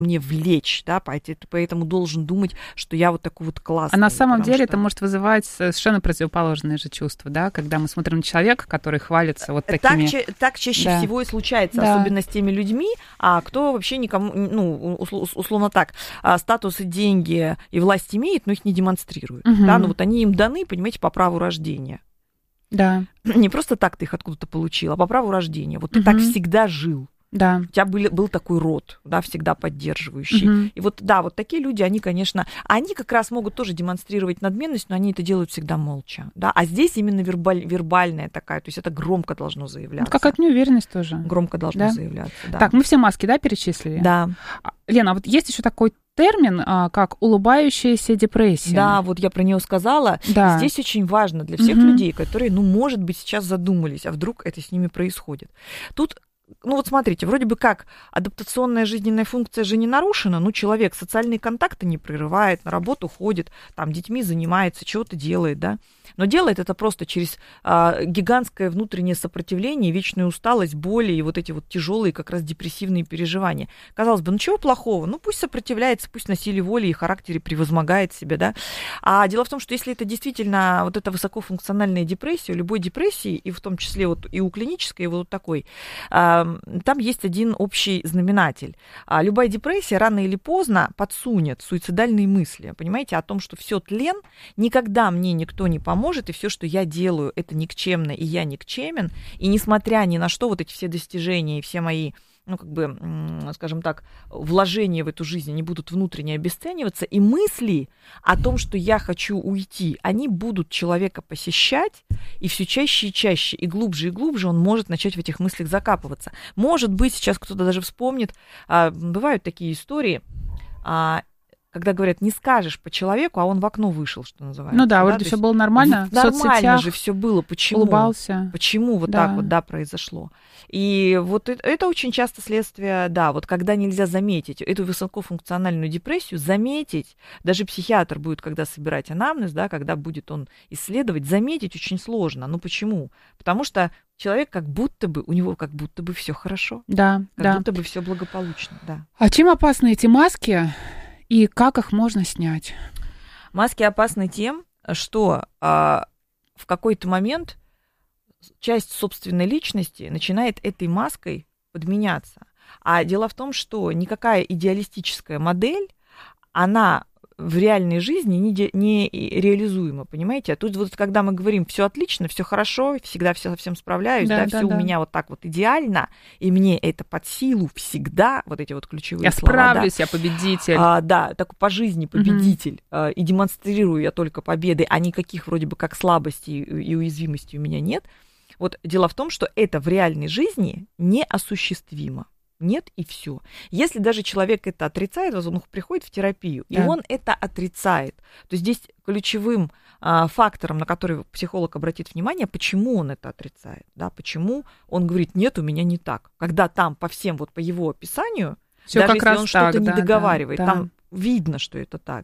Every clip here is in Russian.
мне влечь, да, поэтому должен думать, что я вот такой вот классный. А на самом деле это может вызывать совершенно противоположные же чувства, да, когда мы смотрим на человека, который хвалится вот такими... Так чаще всего и случается, особенно с теми людьми, кто вообще никому, условно так, статус и деньги и власть имеет, но их не демонстрирует. Да, но вот они им даны, понимаете, по праву рождения. Да. Не просто так ты их откуда-то получил, а по праву рождения. Вот ты так всегда жил. Да. У тебя был такой род, да, всегда поддерживающий. И вот, да, вот такие люди, они, конечно, они как раз могут тоже демонстрировать надменность, но они это делают всегда молча, да. А здесь именно вербальная такая, то есть это громко должно заявляться. Какая-то неуверенность тоже. Громко должно заявляться, да. Так, мы все маски, да, перечислили? Да. Лена, а вот есть еще такой термин, как улыбающаяся депрессия. Да, вот я про нее сказала. Да. Здесь очень важно для всех людей, которые, может быть, сейчас задумались, а вдруг это с ними происходит. Тут вот смотрите, вроде бы как адаптационная жизненная функция же не нарушена, но человек социальные контакты не прерывает, на работу ходит, там детьми занимается, чего-то делает, да. Но делает это просто через гигантское внутреннее сопротивление, вечную усталость, боли и вот эти вот тяжелые как раз депрессивные переживания. Казалось бы, чего плохого? Пусть сопротивляется, пусть на силе воли и характере превозмогает себя, да. А дело в том, что если это действительно вот эта высокофункциональная депрессия, у любой депрессии, и в том числе вот и у клинической, и вот такой, там есть один общий знаменатель. Любая депрессия рано или поздно подсунет суицидальные мысли, понимаете, о том, что все тлен, никогда мне никто не поможет, и все, что я делаю, это никчемно, и я никчемен, и несмотря ни на что, вот эти все достижения и все мои, скажем так, вложения в эту жизнь, они будут внутренне обесцениваться, и мысли о том, что я хочу уйти, они будут человека посещать, и все чаще и чаще, и глубже он может начать в этих мыслях закапываться. Может быть, сейчас кто-то даже вспомнит, бывают такие истории, когда говорят, не скажешь по человеку, а он в окно вышел, что называется. Да, вроде все было нормально. Нормально же все было. Почему? Улыбался. Почему вот так вот, произошло? И вот это очень часто следствие, вот когда нельзя заметить эту высокофункциональную депрессию, заметить, даже психиатр будет, когда собирать анамнез, когда будет он исследовать, заметить очень сложно. Почему? Потому что человек у него как будто бы все хорошо. Да, как будто бы все благополучно, да. А чем опасны эти маски? И как их можно снять? Маски опасны тем, что в какой-то момент часть собственной личности начинает этой маской подменяться. А дело в том, что никакая идеалистическая модель, она в реальной жизни не реализуема, понимаете? А тут вот когда мы говорим, все отлично, все хорошо, всегда все со всем справляюсь, все у меня вот так вот идеально, и мне это под силу всегда, вот эти вот ключевые слова. Я справлюсь, я победитель. Такой по жизни победитель, и демонстрирую я только победы, а никаких вроде бы как слабостей и уязвимостей у меня нет. Вот дело в том, что это в реальной жизни неосуществимо. Нет, и все. Если даже человек это отрицает, он приходит в терапию, и он это отрицает, то здесь ключевым фактором, на который психолог обратит внимание, почему он это отрицает, почему он говорит, нет, у меня не так. Когда там по его описанию, всё даже если он что-то не договаривает, там видно, что это так,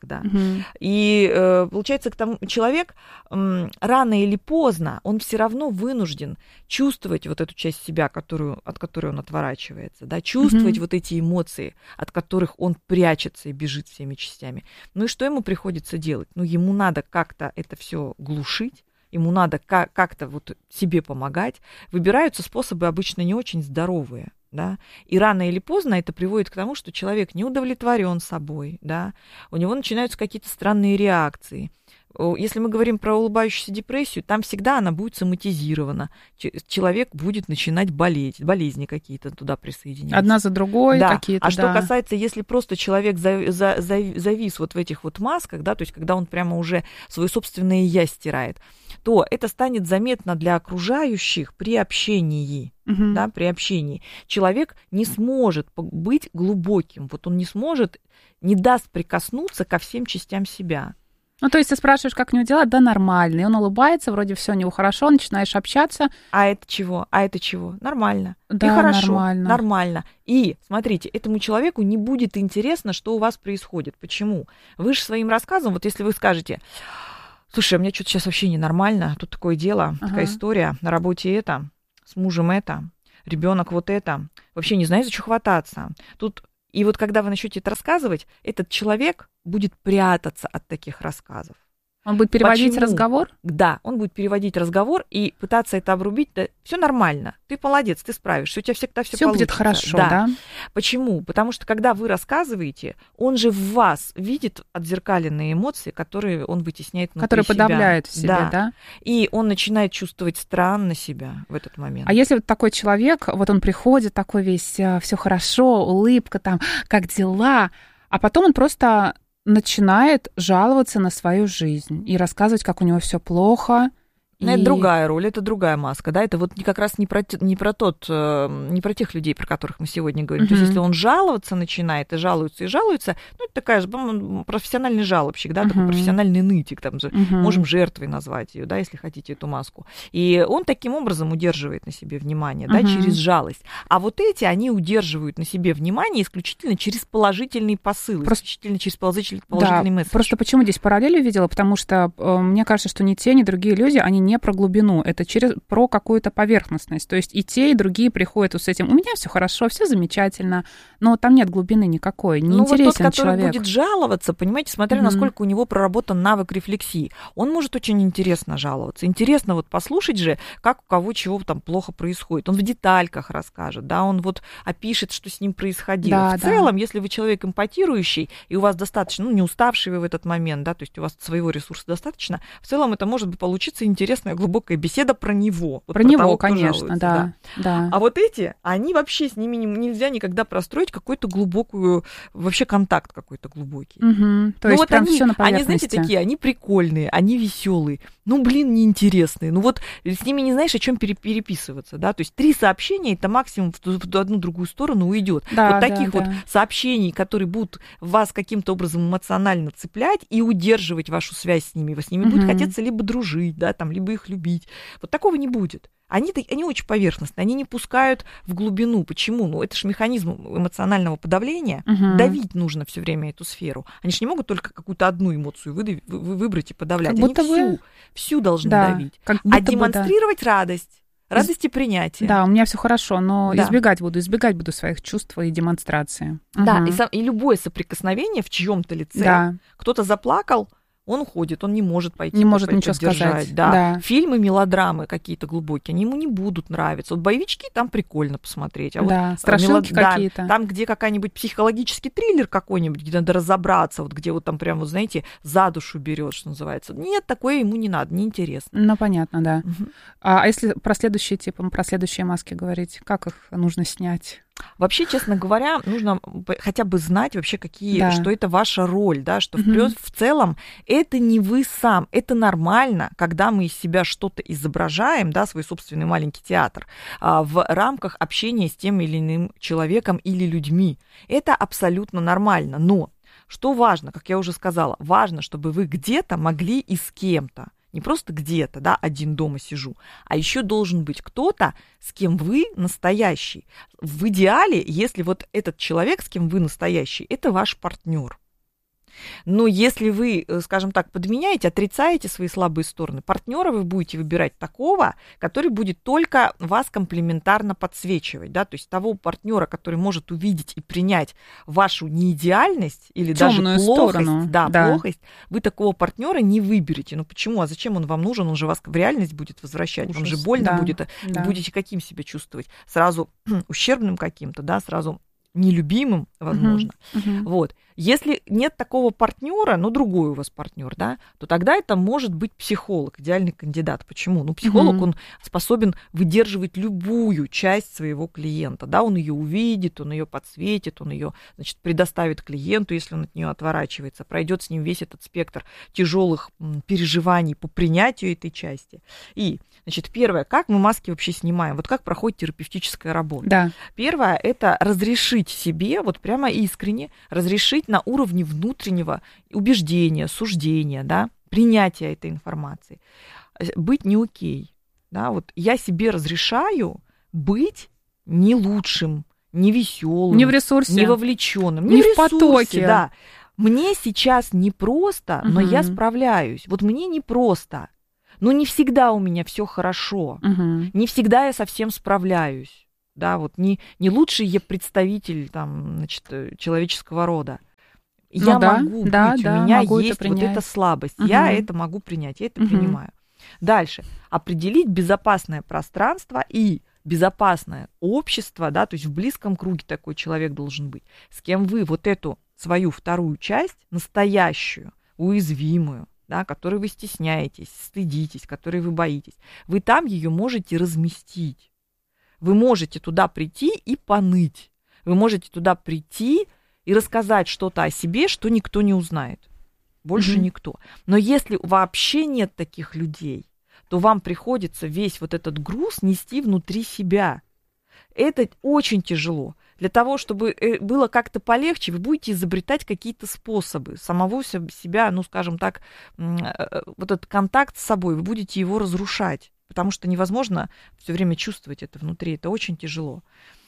И получается, человек рано или поздно, он все равно вынужден чувствовать вот эту часть себя, от которой он отворачивается, чувствовать вот эти эмоции, от которых он прячется и бежит всеми частями. И что ему приходится делать? Ему надо как-то это все глушить, ему надо как-то вот себе помогать. Выбираются способы обычно не очень здоровые. И рано или поздно это приводит к тому, что человек не удовлетворен собой, у него начинаются какие-то странные реакции. Если мы говорим про улыбающуюся депрессию, там всегда она будет соматизирована. Человек будет начинать болеть, болезни какие-то туда присоединяются. Одна за другой какие-то, А что касается, если просто человек завис вот в этих вот масках, то есть когда он прямо уже свое собственное «я» стирает, то это станет заметно для окружающих при общении. При общении. Человек не сможет быть глубоким, вот он не даст прикоснуться ко всем частям себя. То есть ты спрашиваешь, как у него дела? Да, нормально. И он улыбается, вроде все у него хорошо, начинаешь общаться. А это чего? Нормально. Да, и хорошо. Нормально. И, смотрите, этому человеку не будет интересно, что у вас происходит. Почему? Вы же своим рассказом, вот если вы скажете, слушай, у меня что-то сейчас вообще ненормально, тут такое дело, такая история, на работе это, с мужем это, ребенок вот это, вообще не знаю, за что хвататься. Тут И вот когда вы начнете это рассказывать, этот человек будет прятаться от таких рассказов. Он будет переводить Почему? разговор? Да, он будет переводить разговор и пытаться это обрубить. Да, все нормально, ты молодец, ты справишься, у тебя всегда все получится. Будет хорошо, да? Почему? Потому что когда вы рассказываете, он же в вас видит отзеркаленные эмоции, которые он вытесняет внутри которые себя. подавляют в себе, да? И он начинает чувствовать странно себя в этот момент. А если вот такой человек, вот он приходит такой весь, все хорошо, улыбка там, как дела, а потом он просто начинает жаловаться на свою жизнь и рассказывать, как у него все плохо. Но это другая роль, это другая маска, да, это вот как раз не про тех людей, про которых мы сегодня говорим. То есть если он жаловаться начинает и жалуется, ну, это такая же, профессиональный жалобщик, да, такой профессиональный нытик, там же, можем жертвой назвать ее, да, если хотите, эту маску. И он таким образом удерживает на себе внимание, да, через жалость. А вот эти, они удерживают на себе внимание исключительно через положительный посыл, исключительно через положительный месседж. Просто почему здесь параллель увидела? Потому что мне кажется, что ни те, ни другие люди, они не про глубину, это про какую-то поверхностность. То есть и те, и другие приходят вот с этим. У меня все хорошо, все замечательно, но там нет глубины никакой, неинтересен вот тот, человек. который будет жаловаться, понимаете, смотря насколько у него проработан навык рефлексии, он может очень интересно жаловаться. Интересно вот послушать же, как у кого чего там плохо происходит. Он в детальках расскажет, да, он вот опишет, что с ним происходило. В целом, если вы человек эмпатирующий, и у вас достаточно, не уставший вы в этот момент, да, то есть у вас своего ресурса достаточно, в целом это может получиться интересная глубокая беседа про него. Про него, того, конечно, да. А вот эти, они вообще, с ними нельзя никогда простроить какой-то глубокую, вообще контакт какой-то глубокий. То есть вот прям всё на поверхности. Они, знаете, такие, они прикольные, они веселые, неинтересные. Вот с ними не знаешь, о чем переписываться, да, то есть 3 сообщения, это максимум в одну-другую сторону уйдет. Вот таких вот сообщений, которые будут вас каким-то образом эмоционально цеплять и удерживать вашу связь с ними. С ними будет хотеться либо дружить, да, там, либо их любить. Вот такого не будет. Они очень поверхностные, они не пускают в глубину. Почему? Это же механизм эмоционального подавления. Давить нужно все время эту сферу. Они же не могут только какую-то одну эмоцию выбрать и подавлять. Они всю должны давить. А демонстрировать радость и принятие. Да, у меня все хорошо, но избегать буду своих чувств и демонстрации. Да, и любое соприкосновение в чьем-то лице. Кто-то заплакал, он уходит, он не может пойти. Не может ничего сказать. Да. Фильмы, мелодрамы какие-то глубокие, они ему не будут нравиться. Вот боевички там прикольно посмотреть. А вот страшилки какие-то. Там, где какой-нибудь психологический триллер какой-нибудь, где надо разобраться, вот где вот там прям, вот знаете, за душу берет, что называется. Нет, такое ему не надо, неинтересно. Ну, понятно, да. А если про следующие маски говорить, как их нужно снять? Вообще, честно говоря, нужно хотя бы знать вообще, что это ваша роль, да, что в целом это не вы сам, это нормально, когда мы из себя что-то изображаем, да, свой собственный маленький театр, в рамках общения с тем или иным человеком или людьми. Это абсолютно нормально, но что важно, как я уже сказала, важно, чтобы вы где-то могли и с кем-то. Не просто где-то, да, один дома сижу, а еще должен быть кто-то, с кем вы настоящий. В идеале, если вот этот человек, с кем вы настоящий, это ваш партнер. Но если вы, скажем так, подменяете, отрицаете свои слабые стороны, партнера вы будете выбирать такого, который будет только вас комплементарно подсвечивать, да, то есть того партнера, который может увидеть и принять вашу неидеальность или тёмную даже плохость, сторону. Плохость, вы такого партнера не выберете. Ну почему? А зачем он вам нужен? Он же вас в реальность будет возвращать, вам же больно будет, будете каким себя чувствовать? Сразу ущербным каким-то, да, сразу нелюбимым, возможно. Вот. Если нет такого партнера, другой у вас партнер, да, то тогда это может быть психолог, идеальный кандидат. Почему? Психолог, он способен выдерживать любую часть своего клиента, да, он ее увидит, он ее подсветит, он ее, значит, предоставит клиенту, если он от нее отворачивается, пройдет с ним весь этот спектр тяжелых переживаний по принятию этой части. И, значит, первое, как мы маски вообще снимаем, вот как проходит терапевтическая работа. Да. Первое, это разрешить себе, вот прямо искренне, разрешить на уровне внутреннего убеждения, суждения, да, принятия этой информации. Быть не окей. Да, вот я себе разрешаю быть не лучшим, не веселым, не в ресурсе, не вовлеченным, не в потоке. Да. Мне сейчас непросто, но я справляюсь. Вот мне непросто, но не всегда у меня все хорошо, не всегда я совсем справляюсь. да, вот не лучший представитель там, значит, человеческого рода. Я могу быть, у меня есть вот эта слабость, я это могу принять, я это принимаю. Дальше. Определить безопасное пространство и безопасное общество, да, то есть в близком круге такой человек должен быть, с кем вы вот эту свою вторую часть, настоящую, уязвимую, да, которой вы стесняетесь, стыдитесь, которой вы боитесь, вы там ее можете разместить. Вы можете туда прийти и поныть. Вы можете туда прийти и рассказать что-то о себе, что никто не узнает. Больше никто. Но если вообще нет таких людей, то вам приходится весь вот этот груз нести внутри себя. Это очень тяжело. Для того, чтобы было как-то полегче, вы будете изобретать какие-то способы самого себя, ну, скажем так, вот этот контакт с собой, вы будете его разрушать, потому что невозможно все время чувствовать это внутри, это очень тяжело.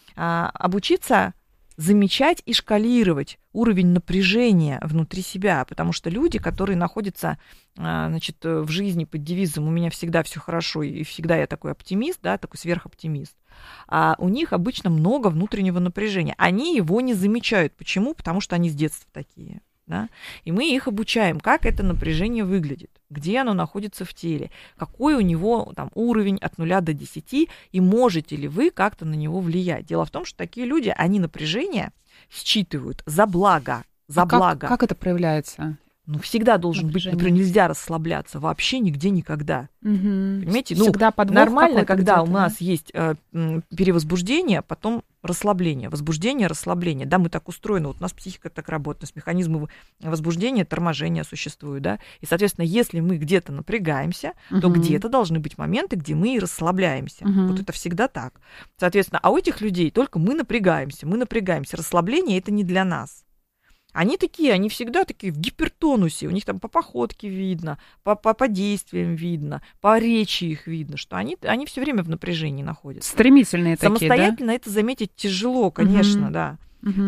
Обучиться замечать и шкалировать уровень напряжения внутри себя, потому что люди, которые находятся, значит, в жизни под девизом «у меня всегда все хорошо и всегда я такой оптимист», да, такой сверхоптимист, у них обычно много внутреннего напряжения. Они его не замечают. Почему? Потому что они с детства такие. Да? И мы их обучаем, как это напряжение выглядит, где оно находится в теле, какой у него там уровень от 0 до 10, и можете ли вы как-то на него влиять. Дело в том, что такие люди, они напряжение считывают за благо, за благо. Как это проявляется? Ну, всегда должен быть, например, нельзя расслабляться вообще нигде никогда. Понимаете? Всегда подвох нормально, когда у нас есть перевозбуждение, потом расслабление. Возбуждение, расслабление. Да, мы так устроены, вот у нас психика так работает, у нас механизмы возбуждения, торможения существуют, да. И, соответственно, если мы где-то напрягаемся, то где-то должны быть моменты, где мы и расслабляемся. Вот это всегда так. Соответственно, а у этих людей только мы напрягаемся. Расслабление — это не для нас. Они такие, они всегда такие в гипертонусе, у них там по походке видно, по действиям видно, по речи их видно, что они все время в напряжении находятся. Стремительные такие, да? Самостоятельно это заметить тяжело, конечно, да.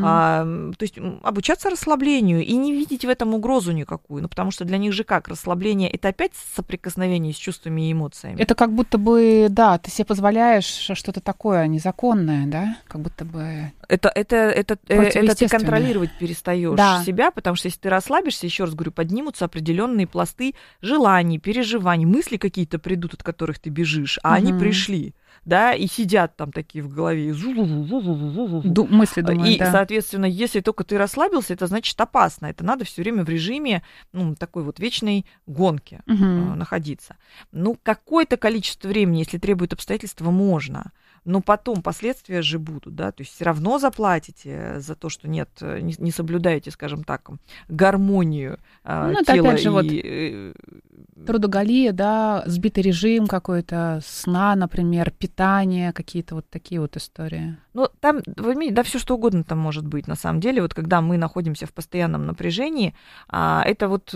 То есть обучаться расслаблению и не видеть в этом угрозу никакую, ну, потому что для них же как? Расслабление — это опять соприкосновение с чувствами и эмоциями. Это как будто бы, да, ты себе позволяешь что-то такое незаконное, да? Как будто бы... Это ты контролировать перестаешь себя, потому что если ты расслабишься, еще раз говорю, поднимутся определенные пласты желаний, переживаний, мысли какие-то придут, от которых ты бежишь, а они пришли. Да, и сидят там такие в голове, мысли думают, и, соответственно, если только ты расслабился, это значит опасно. Это надо все время в режиме, ну, такой вот вечной гонки находиться. Ну, какое-то количество времени, если требует обстоятельства, можно. Но потом последствия же будут, да, то есть все равно заплатите за то, что не соблюдаете, скажем так, гармонию тела и... Трудоголия, да, сбитый режим какой-то, сна, например, питание, какие-то вот такие вот истории. Ну, там, да, все что угодно там может быть, на самом деле. Вот когда мы находимся в постоянном напряжении, это вот...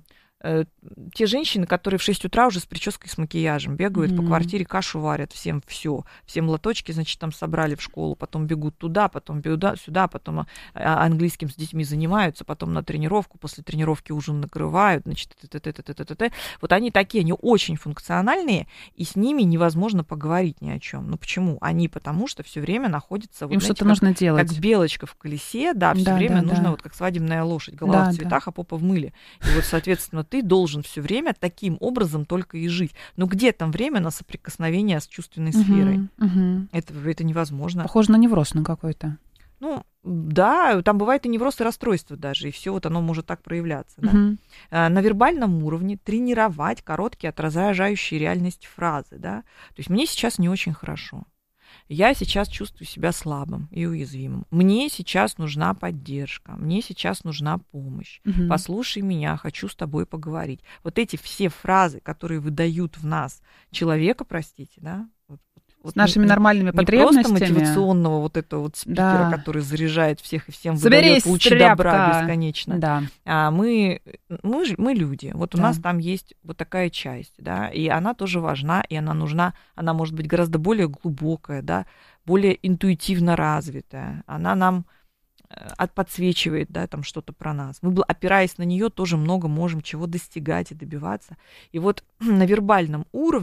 те женщины, которые в 6 утра уже с прической, с макияжем бегают по квартире, кашу варят, всем лоточки, значит, там собрали в школу, потом бегут туда, потом бегут сюда, потом английским с детьми занимаются, потом на тренировку, после тренировки ужин накрывают, значит, вот они такие, они очень функциональные, и с ними невозможно поговорить ни о чем. Ну почему? Потому что все время находятся им что-то нужно делать, как белочка в колесе, да, все время нужно вот как свадебная лошадь, голова в цветах, а попа в мыле. И вот, соответственно, ты должен все время таким образом только и жить. Но где там время на соприкосновение с чувственной сферой? Это невозможно. Похоже на невроз на какой-то. Ну, да, там бывает и невроз, и расстройство даже, и все вот оно может так проявляться. Да? На вербальном уровне тренировать короткие, отражающие реальность фразы. Да? То есть мне сейчас не очень хорошо. Я сейчас чувствую себя слабым и уязвимым. Мне сейчас нужна поддержка, мне сейчас нужна помощь. Послушай меня, хочу с тобой поговорить. Вот эти все фразы, которые выдают в нас человека, простите, да, с нашими нормальными потребностями. Не просто мотивационного вот этого вот спикера, который заряжает всех и всем выдает лучи добра бесконечно. Да. А мы люди. Вот у нас там есть вот такая часть, да, и она тоже важна, и она нужна. Она может быть гораздо более глубокая, да, более интуитивно развитая. Она нам подсвечивает, да, там что-то про нас. Мы, опираясь на нее, тоже много можем чего достигать и добиваться. И вот на вербальном уровне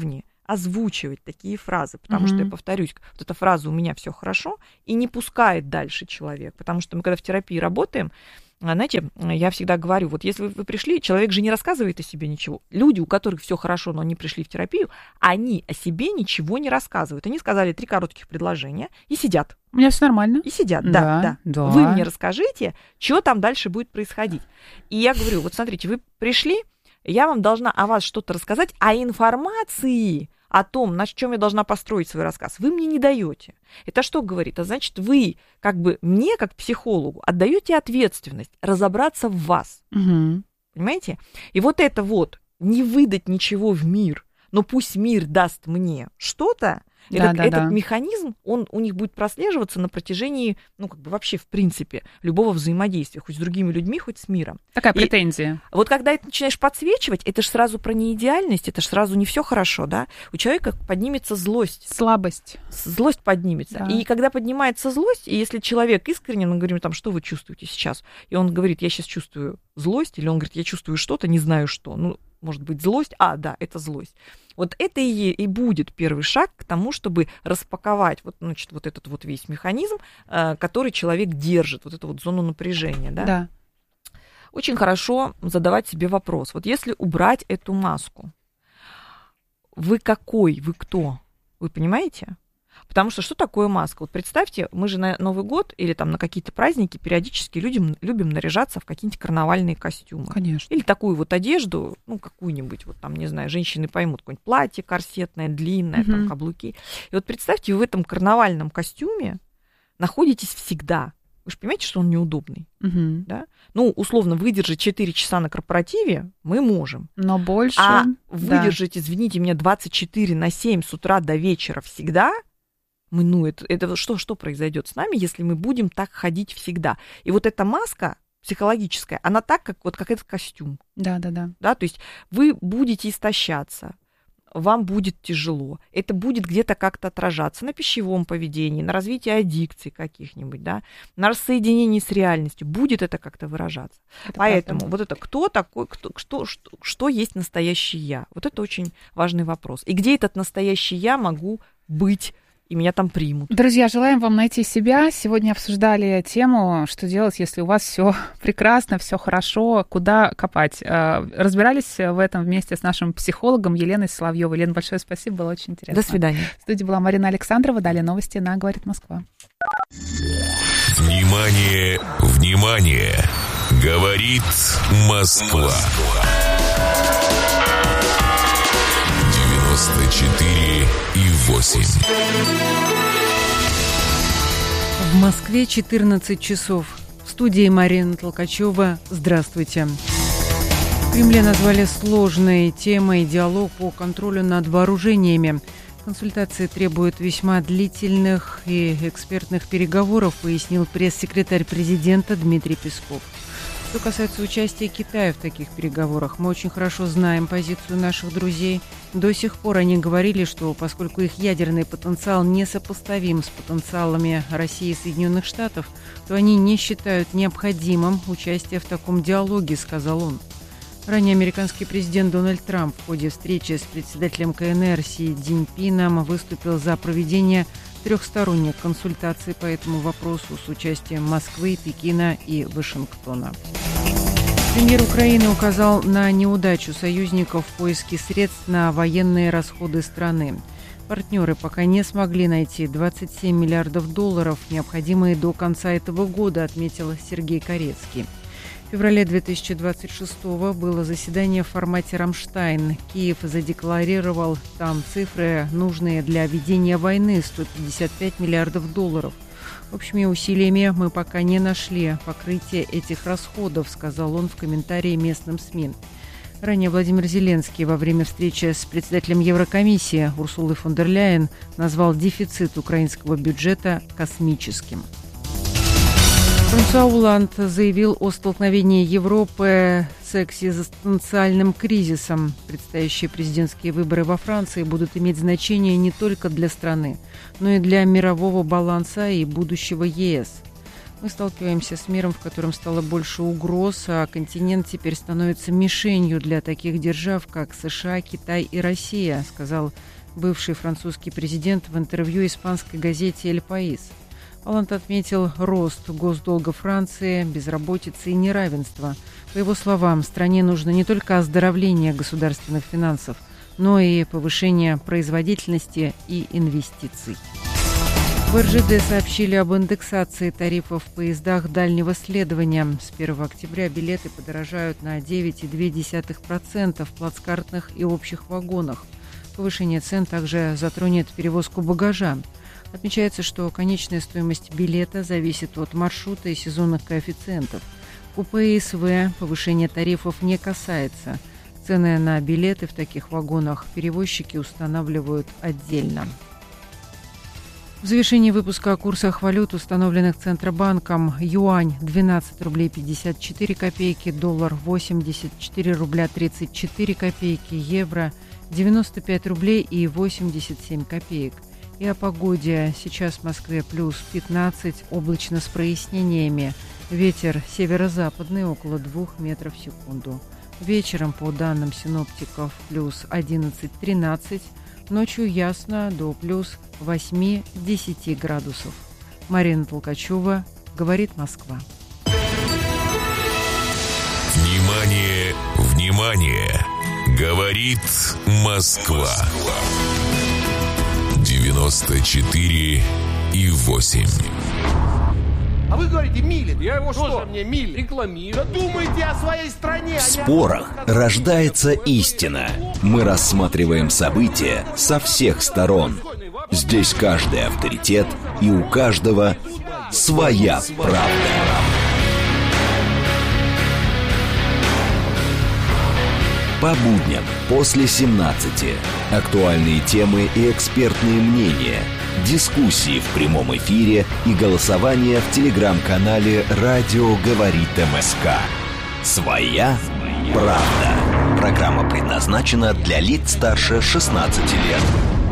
озвучивать такие фразы, потому что, я повторюсь, вот эта фраза «у меня все хорошо» и не пускает дальше человек, потому что мы, когда в терапии работаем, знаете, я всегда говорю, вот если вы пришли, человек же не рассказывает о себе ничего. Люди, у которых все хорошо, но они пришли в терапию, они о себе ничего не рассказывают. Они сказали 3 коротких предложения и сидят. У меня все нормально. И сидят, да. Вы мне расскажите, что там дальше будет происходить. И я говорю, вот смотрите, вы пришли, я вам должна о вас что-то рассказать, а информации о том, на чем я должна построить свой рассказ, вы мне не даете. Это что говорит? А значит, вы как бы мне, как психологу, отдаете ответственность разобраться в вас. Понимаете? И вот это вот, не выдать ничего в мир, но пусть мир даст мне что-то, этот механизм, он у них будет прослеживаться на протяжении, ну, как бы вообще, в принципе, любого взаимодействия, хоть с другими людьми, хоть с миром. Такая претензия. Вот когда это начинаешь подсвечивать, это же сразу про неидеальность, это же сразу не все хорошо, да? У человека поднимется злость. Слабость. Злость поднимется. Да. И когда поднимается злость, и если человек искренне, мы говорим, там, что вы чувствуете сейчас? И он говорит, я сейчас чувствую злость, или он говорит, я чувствую что-то, не знаю что. Ну, может быть, злость? Да, это злость. Вот это и будет первый шаг к тому, чтобы распаковать вот, значит, вот этот вот весь механизм, который человек держит, вот эту вот зону напряжения. Да? Да. Очень хорошо задавать себе вопрос. Вот если убрать эту маску, вы какой, вы кто? Вы понимаете? Потому что такое маска? Вот представьте, мы же на Новый год или там на какие-то праздники периодически любим наряжаться в какие-нибудь карнавальные костюмы. Конечно. Или такую вот одежду, ну, какую-нибудь, вот там, не знаю, женщины поймут, какое-нибудь платье корсетное, длинное, там, каблуки. И вот представьте, вы в этом карнавальном костюме находитесь всегда. Вы же понимаете, что он неудобный, да? Ну, условно, выдержать 4 часа на корпоративе мы можем. Но больше... А выдержать, извините меня, 24/7 с утра до вечера всегда... это что произойдет с нами, если мы будем так ходить всегда? И вот эта маска психологическая, она так, как этот костюм. Да. Да, то есть вы будете истощаться, вам будет тяжело. Это будет где-то как-то отражаться на пищевом поведении, на развитии аддикций каких-нибудь, да, на рассоединении с реальностью. Будет это как-то выражаться. Это поэтому правда. Вот это кто такой, что есть настоящий я? Вот это очень важный вопрос. И где этот настоящий я могу быть? И меня там примут. Друзья, желаем вам найти себя. Сегодня обсуждали тему, что делать, если у вас все прекрасно, все хорошо, куда копать. Разбирались в этом вместе с нашим психологом Еленой Соловьевой. Лена, большое спасибо, было очень интересно. До свидания. В студии была Марина Александрова. Далее новости на «Говорит Москва». Внимание, внимание! Говорит Москва. 94,8. В Москве 14 часов. В студии Марина Толкачева. Здравствуйте. В Кремле назвали сложной темой диалог по контролю над вооружениями. Консультации требуют весьма длительных и экспертных переговоров, пояснил пресс-секретарь президента Дмитрий Песков. Что касается участия Китая в таких переговорах, мы очень хорошо знаем позицию наших друзей. До сих пор они говорили, что поскольку их ядерный потенциал несопоставим с потенциалами России и Соединенных Штатов, то они не считают необходимым участие в таком диалоге, сказал он. Ранее американский президент Дональд Трамп в ходе встречи с председателем КНР Си Цзиньпином выступил за проведение трехсторонних консультаций по этому вопросу с участием Москвы, Пекина и Вашингтона. Премьер Украины указал на неудачу союзников в поиске средств на военные расходы страны. Партнеры пока не смогли найти 27 миллиардов долларов, необходимые до конца этого года, отметил Сергей Корецкий. В феврале 2026-го было заседание в формате «Рамштайн». Киев задекларировал там цифры, нужные для ведения войны, 155 миллиардов долларов. Общими усилиями мы пока не нашли покрытие этих расходов, сказал он в комментарии местным СМИ. Ранее Владимир Зеленский во время встречи с председателем Еврокомиссии Урсулой фон дер Ляйен назвал дефицит украинского бюджета космическим. Франсуа Олланд заявил о столкновении Европы с экзистенциальным кризисом. Предстоящие президентские выборы во Франции будут иметь значение не только для страны, но и для мирового баланса и будущего ЕС. Мы сталкиваемся с миром, в котором стало больше угроз, а континент теперь становится мишенью для таких держав, как США, Китай и Россия, сказал бывший французский президент в интервью испанской газете «Эль Паис». Оланд отметил рост госдолга Франции, безработицы и неравенства. По его словам, стране нужно не только оздоровление государственных финансов, но и повышение производительности и инвестиций. В РЖД сообщили об индексации тарифов в поездах дальнего следования. С 1 октября билеты подорожают на 9,2% в плацкартных и общих вагонах. Повышение цен также затронет перевозку багажа. Отмечается, что конечная стоимость билета зависит от маршрута и сезонных коэффициентов. Купе и СВ повышение тарифов не касается. Цены на билеты в таких вагонах перевозчики устанавливают отдельно. В завершении выпуска о курсах валют, установленных Центробанком: юань 12 рублей 54 копейки, доллар 84 рубля 34 копейки, евро 95 рублей и 87 копеек. И о погоде. Сейчас в Москве плюс 15, облачно с прояснениями. Ветер северо-западный около 2 метров в секунду. Вечером, по данным синоптиков, плюс 11-13. Ночью ясно, до плюс 8-10 градусов. Марина Толкачева, говорит Москва. Внимание, внимание! Говорит Москва. 94,8. А вы говорите, милит. Я его что? Мне милит. Рекламирую. Да думайте о своей стране. В спорах рождается истина. Мы рассматриваем события со всех сторон. Здесь каждый авторитет, и у каждого своя правда. По будням после 17. Актуальные темы и экспертные мнения. Дискуссии в прямом эфире и голосование в телеграм-канале «Радио говорит МСК». Своя правда. Программа предназначена для лиц старше 16 лет.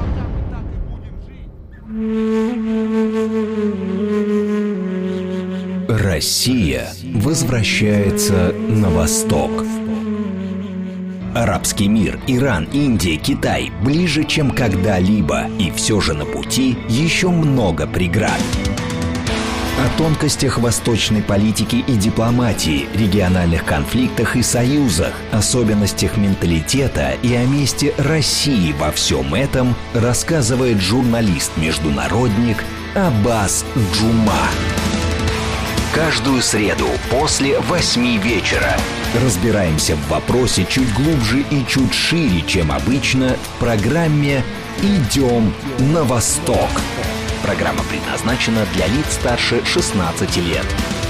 Россия возвращается на восток. Арабский мир, Иран, Индия, Китай ближе, чем когда-либо, и все же на пути еще много преград. О тонкостях восточной политики и дипломатии, региональных конфликтах и союзах, особенностях менталитета и о месте России во всем этом рассказывает журналист-международник Аббас Джума. Каждую среду после 8 вечера разбираемся в вопросе чуть глубже и чуть шире, чем обычно, в программе «Идем на восток». Программа предназначена для лиц старше 16 лет.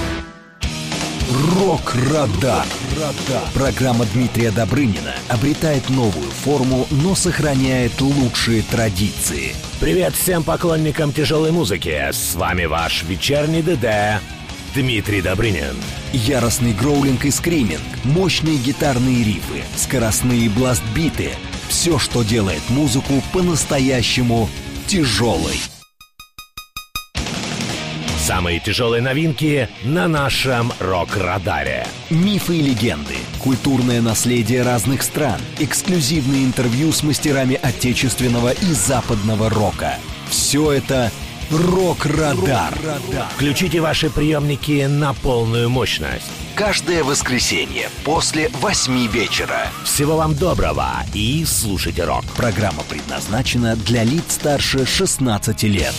Рок-радар. Программа Дмитрия Добрынина обретает новую форму, но сохраняет лучшие традиции. Привет всем поклонникам тяжелой музыки. С вами ваш вечерний ДД Дмитрий Добрынин. Яростный гроулинг и скриминг, мощные гитарные рифы, скоростные бласт-биты. Все, что делает музыку по-настоящему тяжелой. Самые тяжелые новинки на нашем рок-радаре. Мифы и легенды, культурное наследие разных стран, эксклюзивные интервью с мастерами отечественного и западного рока. Все это «Рок-радар». Включите ваши приемники на полную мощность. Каждое воскресенье после 8 вечера. Всего вам доброго и слушайте рок. Программа предназначена для лиц старше 16 лет.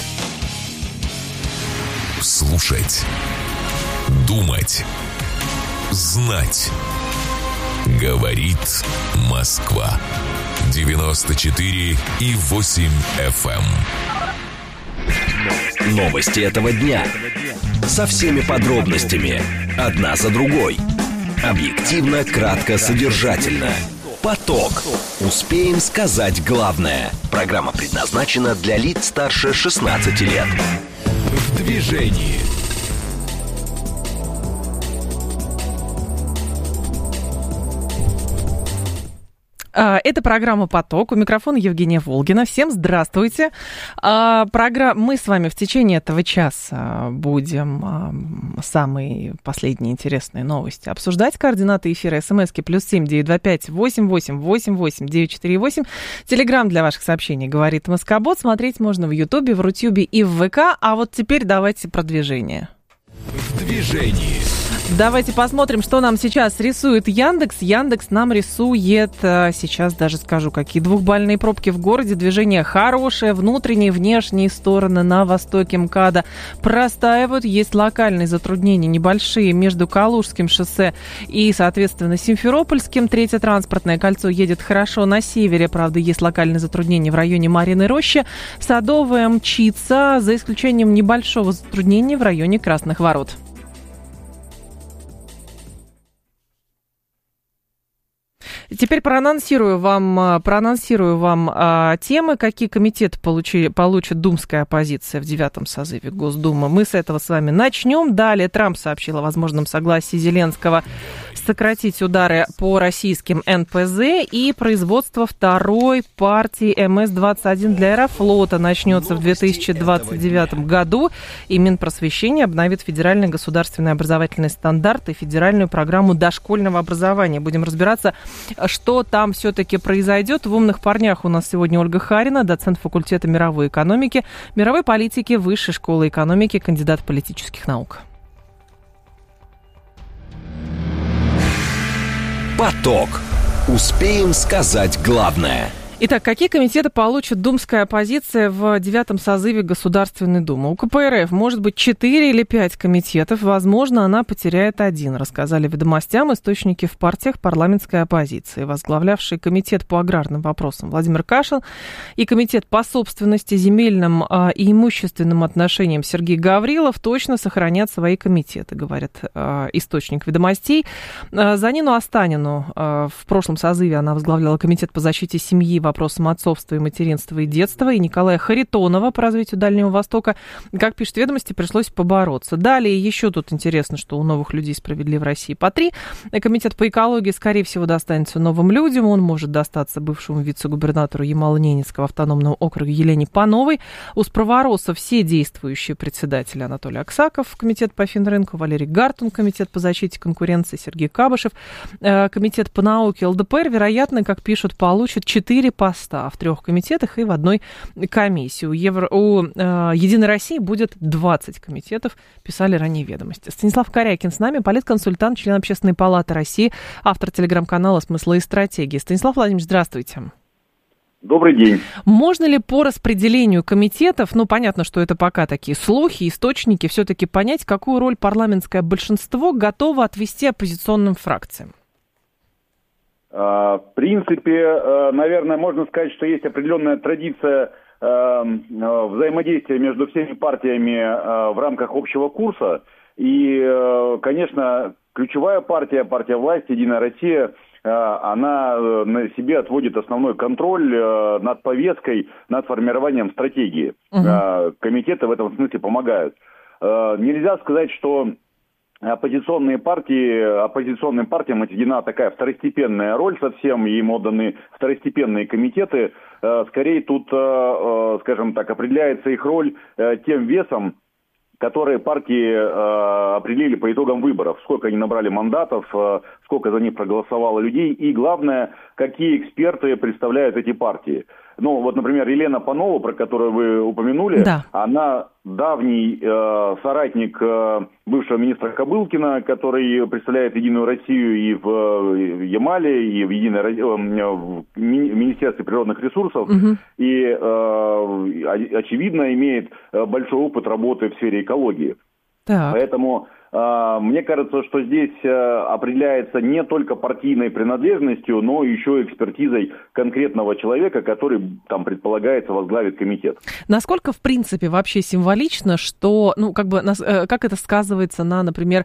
Слушать, думать, знать. Говорит Москва. 94,8 FM. Новости этого дня. Со всеми подробностями. Одна за другой. Объективно, кратко, содержательно. Поток. Успеем сказать главное. Программа предназначена для лиц старше 16 лет. В движении. Это программа «Поток». У микрофона Евгения Волгина. Всем здравствуйте. Мы с вами в течение этого часа будем самые последние интересные новости обсуждать. Координаты эфира СМСки +7 925 88 88 948. Телеграм для ваших сообщений «Говорит Москобот». Смотреть можно в Ютубе, в Рутюбе и в ВК. А вот теперь давайте про движение. В движении. Давайте посмотрим, что нам сейчас рисует Яндекс. Яндекс нам рисует, сейчас даже скажу, какие двухбальные пробки в городе. Движение хорошее, внутренние, внешние стороны на востоке МКАДа простаивают. Есть локальные затруднения небольшие между Калужским шоссе и, соответственно, Симферопольским. Третье транспортное кольцо едет хорошо на севере. Правда, есть локальные затруднения в районе Марьиной Рощи. Садовая мчится, за исключением небольшого затруднения в районе Красных Ворот. Теперь проанонсирую вам темы, какие комитеты получит думская оппозиция в 9-м созыве Госдумы. Мы с этого с вами начнем. Далее Трамп сообщил о возможном согласии Зеленского сократить удары по российским НПЗ, и производство второй партии МС-21 для Аэрофлота начнется в 2029 году. И Минпросвещение обновит федеральный государственный образовательный стандарт и федеральную программу дошкольного образования. Будем разбираться, что там все-таки произойдет. В «Умных парнях» у нас сегодня Ольга Харина, доцент факультета мировой экономики, мировой политики, Высшей школы экономики, кандидат политических наук. Поток. Успеем сказать главное. Итак, какие комитеты получит думская оппозиция в 9-м созыве Государственной Думы? У КПРФ может быть 4 или 5 комитетов. Возможно, она потеряет один, рассказали «Ведомостям» источники в партиях парламентской оппозиции. Возглавлявший комитет по аграрным вопросам Владимир Кашин и комитет по собственности, земельным и имущественным отношениям Сергей Гаврилов точно сохранят свои комитеты, говорит источник «Ведомостей». Занину Останину в прошлом созыве она возглавляла комитет по защите семьи, вопросам отцовства и материнства и детства, и Николая Харитонова по развитию Дальнего Востока, как пишет «Ведомости», пришлось побороться. Далее еще тут интересно, что у новых людей «Справедливой России» по 3. Комитет по экологии, скорее всего, достанется новым людям. Он может достаться бывшему вице-губернатору Ямало-Ненецкого автономного округа Елене Пановой. У «Справороса» все действующие председатели: Анатолий Аксаков, комитет по финрынку, Валерий Гартун, комитет по защите конкуренции, Сергей Кабышев, комитет по науке ЛДПР, вероятно, как пишут, получит 4 поста в 3 комитетах и в одной комиссии. У «Единой России» будет 20 комитетов, писали ранее «Ведомости». Станислав Корякин с нами, политконсультант, член Общественной палаты России, автор телеграм-канала «Смыслы и стратегии». Станислав Владимирович, здравствуйте. Добрый день. Можно ли по распределению комитетов, понятно, что это пока такие слухи, источники, все-таки понять, какую роль парламентское большинство готово отвести оппозиционным фракциям? В принципе, наверное, можно сказать, что есть определенная традиция взаимодействия между всеми партиями в рамках общего курса. И, конечно, ключевая партия власти, «Единая Россия», она на себе отводит основной контроль над повесткой, над формированием стратегии. Комитеты в этом смысле помогают. Нельзя сказать, что оппозиционным партиям отведена такая второстепенная роль совсем, и им отданы второстепенные комитеты. Скорее тут, скажем так, определяется их роль тем весом, которые партии определили по итогам выборов. Сколько они набрали мандатов, сколько за них проголосовало людей, и главное, какие эксперты представляют эти партии. Например, Елена Панова, про которую вы упомянули, да. Она давний соратник бывшего министра Кобылкина, который представляет «Единую Россию» и в Ямале, и в Министерстве природных ресурсов, и, очевидно, имеет большой опыт работы в сфере экологии. Так. Поэтому мне кажется, что здесь определяется не только партийной принадлежностью, но еще экспертизой конкретного человека, который там предполагается возглавит комитет. Насколько, в принципе, вообще символично, что, как это сказывается на, например,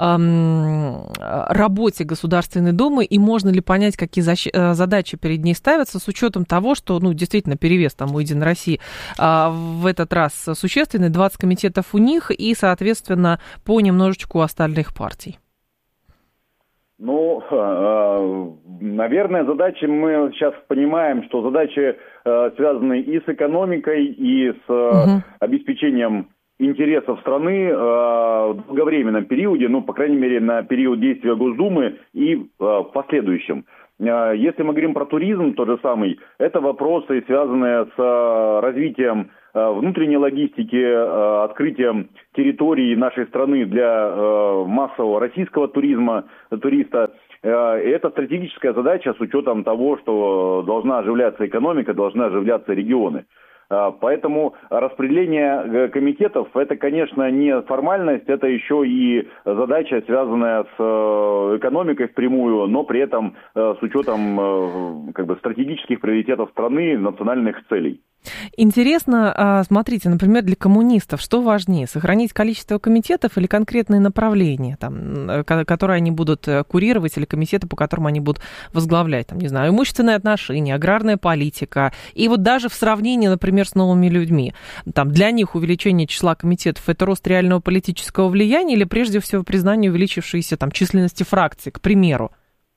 работе Государственной Думы, и можно ли понять, какие задачи перед ней ставятся, с учетом того, что, действительно, перевес там у «Единой России» в этот раз существенный, 20 комитетов у них, и, соответственно, по немножечку остальных партий? Ну, наверное, задачи мы сейчас понимаем, что задачи связаны и с экономикой, и с обеспечением интересов страны в долговременном периоде, ну, по крайней мере, на период действия Госдумы и в последующем. Если мы говорим про туризм, тот же самый, это вопросы, связанные с развитием внутренней логистики, открытием территории нашей страны для массового российского туриста. И это стратегическая задача с учетом того, что должна оживляться экономика, должны оживляться регионы. Поэтому распределение комитетов – это, конечно, не формальность, это еще и задача, связанная с экономикой впрямую, но при этом с учетом стратегических приоритетов страны, национальных целей. Интересно, смотрите, например, для коммунистов что важнее, сохранить количество комитетов или конкретные направления, там, которые они будут курировать, или комитеты, по которым они будут возглавлять, там, не знаю, имущественные отношения, аграрная политика, и вот даже в сравнении, например, с новыми людьми, там, для них увеличение числа комитетов – это рост реального политического влияния или, прежде всего, признание увеличившейся там численности фракций, к примеру?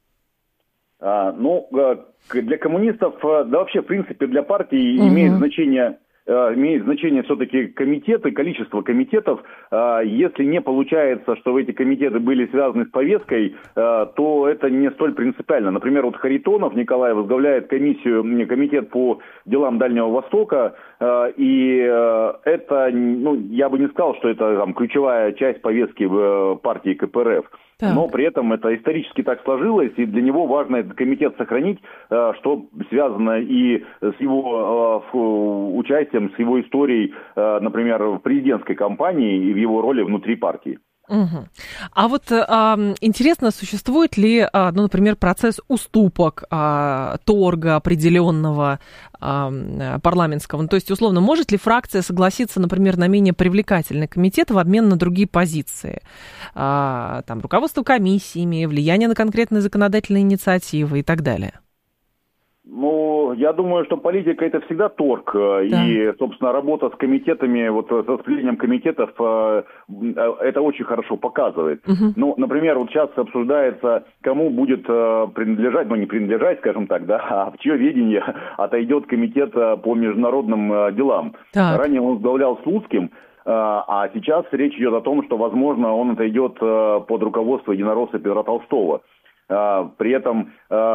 Для коммунистов, да вообще, в принципе, для партии имеет значение все-таки комитеты, количество комитетов. Если не получается, что эти комитеты были связаны с повесткой, то это не столь принципиально. Например, вот Харитонов Николай возглавляет комитет по делам Дальнего Востока, и это, я бы не сказал, что это там ключевая часть повестки в партии КПРФ. Так. Но при этом это исторически так сложилось, и для него важно этот комитет сохранить, что связано и с его участием, с его историей, например, в президентской кампании и в его роли внутри партии. Угу. А вот интересно, существует ли, например, процесс уступок, торга определенного парламентского? То есть, условно, может ли фракция согласиться, например, на менее привлекательный комитет в обмен на другие позиции? Там, руководство комиссиями, влияние на конкретные законодательные инициативы и так далее? Я думаю, что политика – это всегда торг, да. И, собственно, работа с комитетами, вот с распределением комитетов, это очень хорошо показывает. Например, вот сейчас обсуждается, кому будет принадлежать, не принадлежать, скажем так, да, а в чье ведение отойдет комитет по международным делам. Так. Ранее он возглавлял Слуцким, а сейчас речь идет о том, что, возможно, он отойдет под руководство единоросса Петра Толстого. При этом,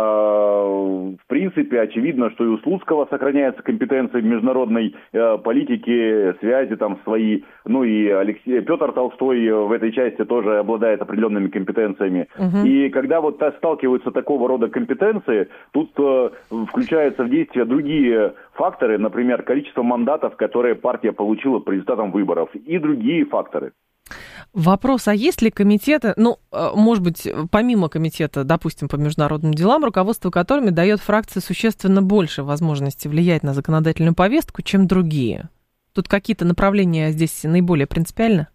в принципе, очевидно, что и у Слуцкого сохраняются компетенции в международной политике, связи там свои, и Петр Толстой в этой части тоже обладает определенными компетенциями. И когда вот сталкиваются такого рода компетенции, тут включаются в действие другие факторы, например, количество мандатов, которые партия получила по результатам выборов, и другие факторы. Вопрос, а есть ли комитеты, может быть, помимо комитета, допустим, по международным делам, руководство которыми дает фракции существенно больше возможностей влиять на законодательную повестку, чем другие? Тут какие-то направления здесь наиболее принципиальны?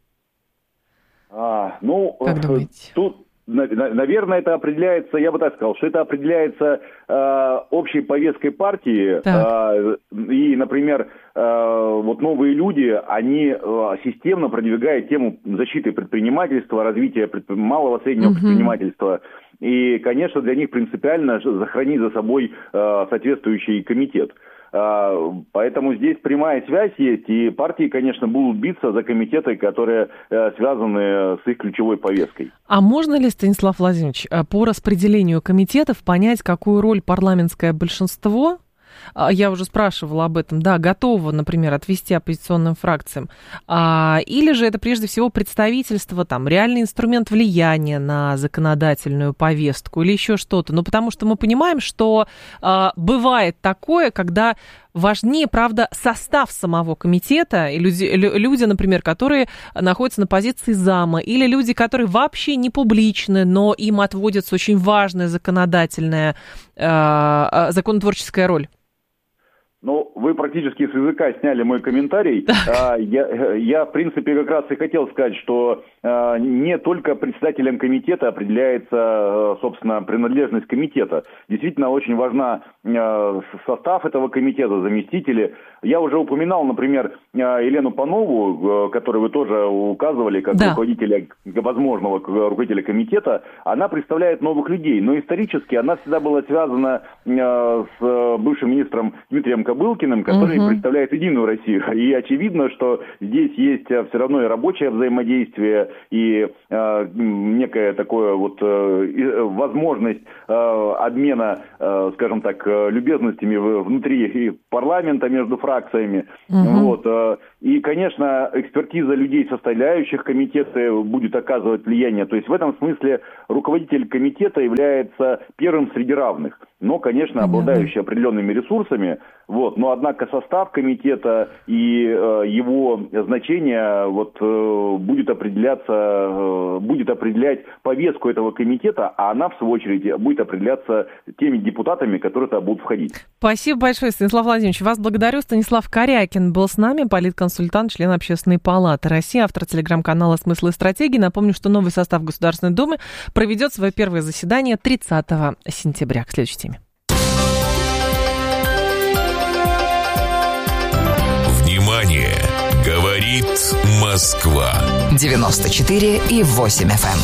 Как думаете? Тут, наверное, это определяется, я бы так сказал, что это определяется общей повесткой партии. И, например, вот новые люди, они системно продвигают тему защиты предпринимательства, развития малого и среднего предпринимательства. И, конечно, для них принципиально сохранить за собой соответствующий комитет. Поэтому здесь прямая связь есть, и партии, конечно, будут биться за комитеты, которые связаны с их ключевой повесткой. А можно ли, Станислав Владимирович, по распределению комитетов понять, какую роль парламентское большинство, я уже спрашивала об этом, готово, например, отвести оппозиционным фракциям, или же это прежде всего представительство, реальный инструмент влияния на законодательную повестку или еще что-то? Потому что мы понимаем, что бывает такое, когда важнее, правда, состав самого комитета, и люди, например, которые находятся на позиции зама, или люди, которые вообще не публичны, но им отводится очень важная законодательная, законотворческая роль. Вы практически с языка сняли мой комментарий. Я, в принципе, как раз и хотел сказать, что не только председателем комитета определяется, собственно, принадлежность комитета. Действительно, очень важна состав этого комитета, заместители. Я уже упоминал, например, Елену Панову, которую вы тоже указывали как руководителя, возможного руководителя комитета. Она представляет новых людей, но исторически она всегда была связана с бывшим министром Дмитрием Кобылкиным, который представляет Единую Россию. И очевидно, что здесь есть все равно и рабочее взаимодействие, и некая такая вот возможность обмена, скажем так, любезностями внутри парламента между фракциями. Вот. И, конечно, экспертиза людей, составляющих комитеты, будет оказывать влияние. То есть в этом смысле руководитель комитета является первым среди равных, но, конечно, обладающий определенными ресурсами. Вот. Но, однако, состав комитета и его значение будет определять повестку этого комитета, а она, в свою очередь, будет определяться теми депутатами, которые туда будут входить. Спасибо большое, Станислав Владимирович. Вас благодарю. Станислав Корякин был с нами, политконсультант, член Общественной палаты России, автор телеграм-канала «Смысл и стратегии». Напомню, что новый состав Государственной Думы проведет свое первое заседание 30 сентября. К следующей теме. Внимание! Говорит Москва. 94,8 FM.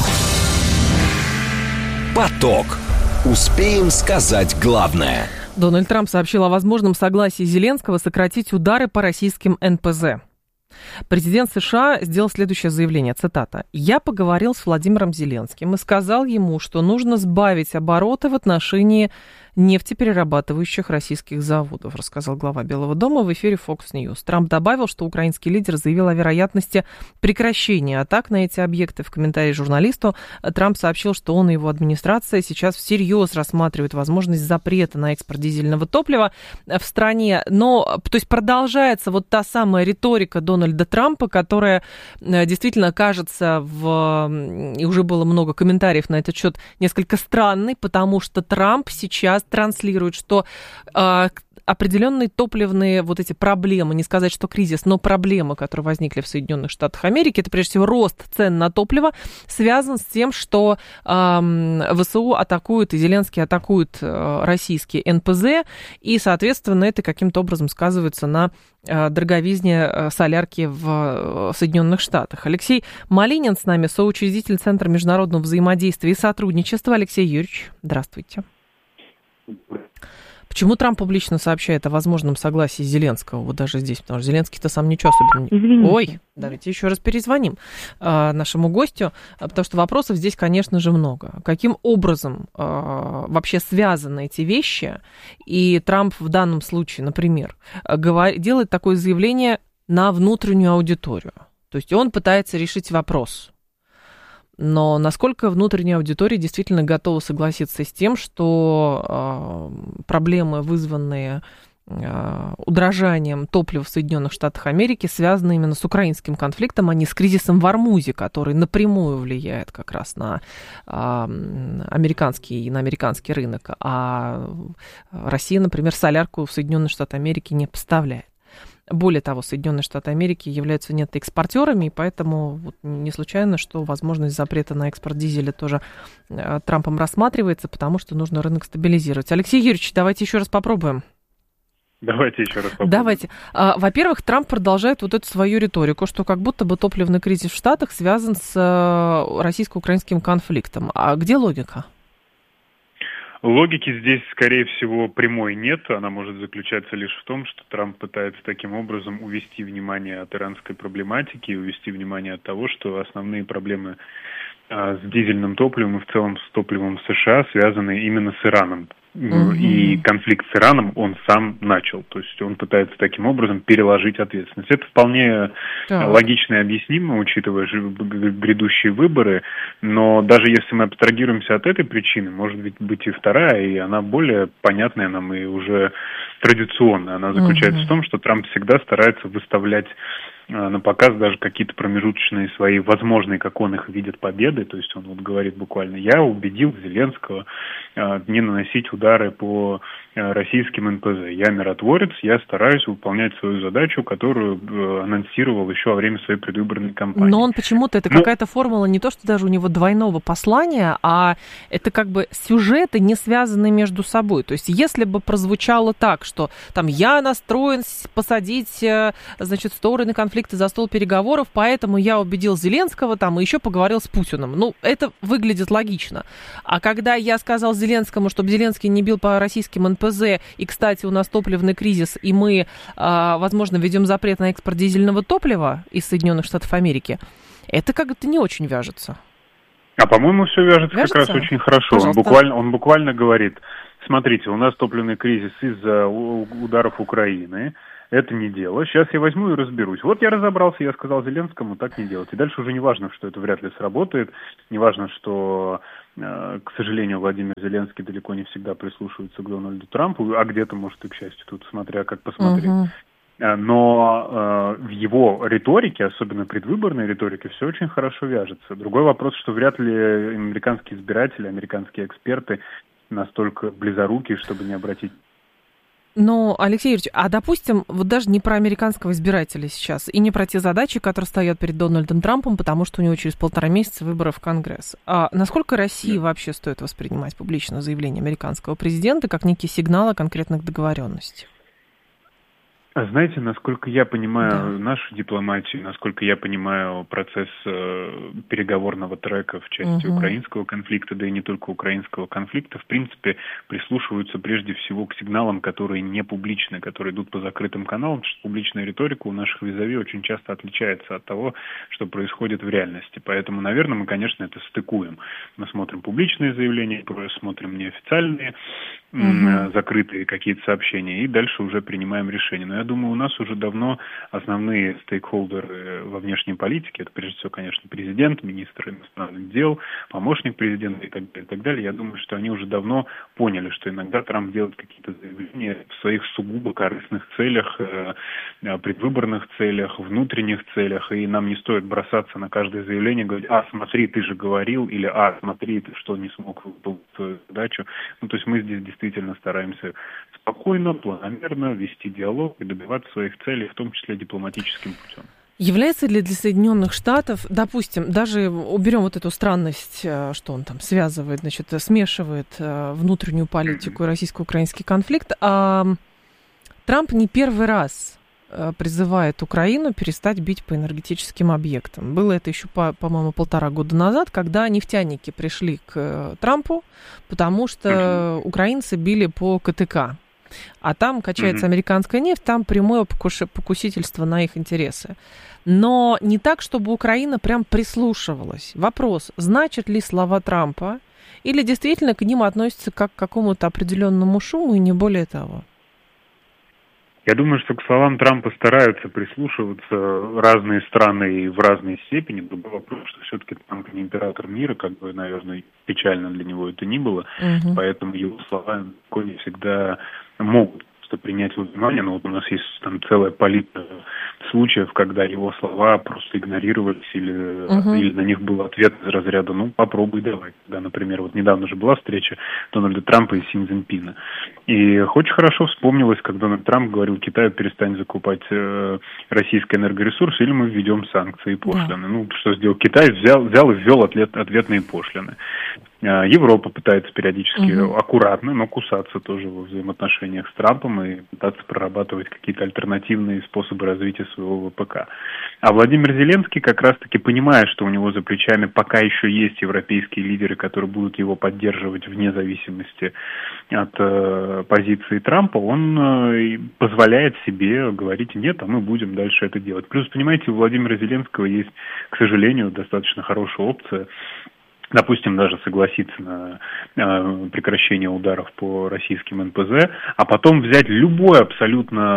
Поток. Успеем сказать главное. Дональд Трамп сообщил о возможном согласии Зеленского сократить удары по российским НПЗ. Президент США сделал следующее заявление, цитата. «Я поговорил с Владимиром Зеленским и сказал ему, что нужно сбавить обороты в отношении нефтеперерабатывающих российских заводов», рассказал глава Белого дома в эфире Fox News. Трамп добавил, что украинский лидер заявил о вероятности прекращения атак на эти объекты. В комментарии журналисту Трамп сообщил, что он и его администрация сейчас всерьез рассматривают возможность запрета на экспорт дизельного топлива в стране. Но, то есть, продолжается вот та самая риторика Дональда Трампа, которая действительно кажется, и уже было много комментариев на этот счет, несколько странной, потому что Трамп сейчас транслирует, что определенные топливные вот эти проблемы, не сказать, что кризис, но проблемы, которые возникли в Соединенных Штатах Америки, это прежде всего рост цен на топливо, связан с тем, что ВСУ атакуют и Зеленский атакует российские НПЗ, и, соответственно, это каким-то образом сказывается на дороговизне солярки в Соединенных Штатах. Алексей Малинин с нами, соучредитель Центра международного взаимодействия и сотрудничества. Алексей Юрьевич, здравствуйте. Почему Трамп публично сообщает о возможном согласии Зеленского? Вот даже здесь, потому что Зеленский-то сам ничего особенно не... Извините. Ой, давайте еще раз перезвоним нашему гостю, потому что вопросов здесь, конечно же, много. Каким образом вообще связаны эти вещи? И Трамп в данном случае, например, делает такое заявление на внутреннюю аудиторию. То есть он пытается решить вопрос. Но насколько внутренняя аудитория действительно готова согласиться с тем, что проблемы, вызванные удорожанием топлива в Соединенных Штатах Америки, связаны именно с украинским конфликтом, а не с кризисом в Ормузе, который напрямую влияет как раз на американский рынок, а Россия, например, солярку в Соединенные Штаты Америки не поставляет. Более того, Соединенные Штаты Америки являются нетоэкспортерами, и поэтому вот не случайно, что возможность запрета на экспорт дизеля тоже Трампом рассматривается, потому что нужно рынок стабилизировать. Алексей Юрьевич, давайте еще раз попробуем. Давайте еще раз попробуем. Давайте. Во-первых, Трамп продолжает вот эту свою риторику, что как будто бы топливный кризис в Штатах связан с российско-украинским конфликтом. А где логика? Логики здесь, скорее всего, прямой нет. Она может заключаться лишь в том, что Трамп пытается таким образом увести внимание от иранской проблематики, увести внимание от того, что основные проблемы с дизельным топливом и в целом с топливом США связаны именно с Ираном. И конфликт с Ираном он сам начал. То есть он пытается таким образом переложить ответственность. Это вполне логично и объяснимо, учитывая грядущие выборы. Но даже если мы абстрагируемся от этой причины, может быть и вторая, и она более понятная нам и уже традиционная. Она заключается в том, что Трамп всегда старается выставлять на показ даже какие-то промежуточные свои возможные, как он их видит, победы. То есть он вот говорит буквально: я убедил Зеленского не наносить удары по российским НПЗ. Я миротворец, я стараюсь выполнять свою задачу, которую анонсировал еще во время своей предвыборной кампании. Но он почему-то, это какая-то формула не то, что даже у него двойного послания, а это как бы сюжеты, не связанные между собой. То есть если бы прозвучало так, что там я настроен посадить, значит, стороны конфликта за стол переговоров, поэтому я убедил Зеленского там и еще поговорил с Путиным. Ну, это выглядит логично. А когда я сказал Зеленскому, чтобы Зеленский не бил по российским НПЗ, и, кстати, у нас топливный кризис, и мы, возможно, введем запрет на экспорт дизельного топлива из Соединенных Штатов Америки, это как-то не очень вяжется. А, по-моему, все вяжется как раз очень хорошо. Он буквально говорит: смотрите, у нас топливный кризис из-за ударов Украины. Это не дело. Сейчас я возьму и разберусь. Вот я разобрался, я сказал Зеленскому так не делать. И дальше уже не важно, что это вряд ли сработает. Не важно, что, к сожалению, Владимир Зеленский далеко не всегда прислушивается к Дональду Трампу, а где-то, может, и к счастью, тут смотря как посмотреть. Но в его риторике, особенно предвыборной риторике, все очень хорошо вяжется. Другой вопрос, что вряд ли американские избиратели, американские эксперты настолько близорукие, чтобы не обратить. Но, Алексей Юрьевич, а допустим, вот даже не про американского избирателя сейчас, и не про те задачи, которые стоят перед Дональдом Трампом, потому что у него через 1,5 месяца выборы в Конгресс. А насколько России вообще стоит воспринимать публично заявление американского президента как некий сигнал о конкретных договоренностях? Знаете, насколько я понимаю нашу дипломатию, насколько я понимаю процесс переговорного трека в части украинского конфликта, да и не только украинского конфликта, в принципе, прислушиваются прежде всего к сигналам, которые не публичны, которые идут по закрытым каналам, потому что публичная риторика у наших визави очень часто отличается от того, что происходит в реальности. Поэтому, наверное, мы, конечно, это стыкуем. Мы смотрим публичные заявления, смотрим неофициальные, закрытые какие-то сообщения, и дальше уже принимаем решения. Но я думаю, у нас уже давно основные стейкхолдеры во внешней политике, это прежде всего, конечно, президент, министр иностранных дел, помощник президента и так далее. Я думаю, что они уже давно поняли, что иногда Трамп делает какие-то заявления в своих сугубо корыстных целях, предвыборных целях, внутренних целях, и нам не стоит бросаться на каждое заявление и говорить: а, смотри, ты же говорил, или а, смотри, ты что, не смог выполнить свою задачу. Ну, то есть мы здесь действительно стараемся спокойно, планомерно вести диалог и добиваться своих целей, в том числе дипломатическим путем. Является ли для Соединенных Штатов, допустим, даже уберем вот эту странность, что он там связывает, значит, смешивает внутреннюю политику и российско-украинский конфликт, Трамп не первый раз призывает Украину перестать бить по энергетическим объектам. Было это еще, по-моему, 1,5 года назад, когда нефтяники пришли к Трампу, потому что украинцы били по КТК. А там качается американская нефть, там прямое покусительство на их интересы. Но не так, чтобы Украина прям прислушивалась. Вопрос, значит ли слова Трампа, или действительно к ним относятся как к какому-то определенному шуму и не более того? Я думаю, что к словам Трампа стараются прислушиваться разные страны и в разной степени. Другой вопрос, что все-таки Трамп не император мира, как бы, наверное, печально для него это ни было. Поэтому его слова не всегда могут принять во внимание. Но вот у нас есть там целая палитра случаев, когда его слова просто игнорировались или на них был ответ из разряда «ну, попробуй, давай». Да, например, вот недавно же была встреча Дональда Трампа и Си Цзиньпина. И очень хорошо вспомнилось, как Дональд Трамп говорил: Китай, перестань закупать российские энергоресурсы, или мы введем санкции и пошлины. Ну, что сделал Китай? Взял и ввел ответные пошлины. Европа пытается периодически аккуратно, но кусаться тоже во взаимоотношениях с Трампом и пытаться прорабатывать какие-то альтернативные способы развития своего ВПК. А Владимир Зеленский, как раз-таки понимая, что у него за плечами пока еще есть европейские лидеры, которые будут его поддерживать вне зависимости от позиции Трампа, он позволяет себе говорить: нет, а мы будем дальше это делать. Плюс, понимаете, у Владимира Зеленского есть, к сожалению, достаточно хорошая опция, допустим, даже согласиться на прекращение ударов по российским НПЗ, а потом взять любой абсолютно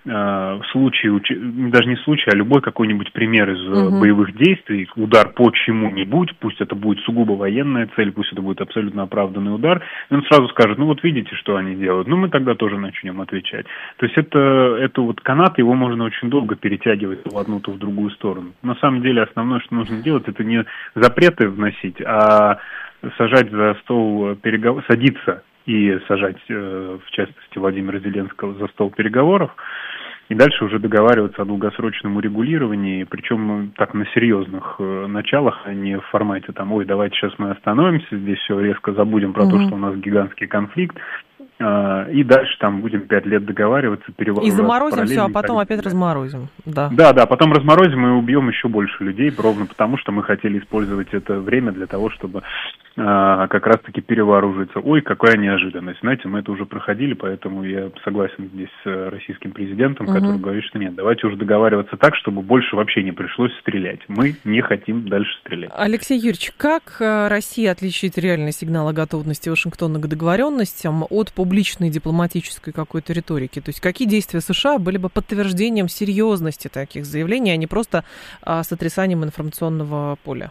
случай, даже не случай, а любой какой-нибудь пример из боевых действий, удар по чему-нибудь, пусть это будет сугубо военная цель, пусть это будет абсолютно оправданный удар, и он сразу скажет, ну вот видите, что они делают, ну мы тогда тоже начнем отвечать. То есть это вот канат, его можно очень долго перетягивать то в одну, то в другую сторону. На самом деле основное, что нужно делать, это не запреты вносить, а сажать за стол переговоров, садиться и сажать, в частности, Владимира Зеленского за стол переговоров, и дальше уже договариваться о долгосрочном урегулировании, причем так на серьезных началах, а не в формате там, ой, давайте сейчас мы остановимся, здесь все резко забудем про то, что у нас гигантский конфликт, и дальше там будем 5 лет договариваться, и заморозим все, а потом опять разморозим. Да, потом разморозим и убьем еще больше людей, ровно потому, что мы хотели использовать это время для того, чтобы как раз-таки перевооружиться. Ой, какая неожиданность. Знаете, мы это уже проходили, поэтому я согласен здесь с российским президентом, который говорит, что нет, давайте уже договариваться так, чтобы больше вообще не пришлось стрелять. Мы не хотим дальше стрелять. Алексей Юрьевич, как Россия отличит реальный сигнал о готовности Вашингтона к договоренностям от публичной дипломатической какой-то риторики? То есть какие действия США были бы подтверждением серьезности таких заявлений, а не просто сотрясанием информационного поля?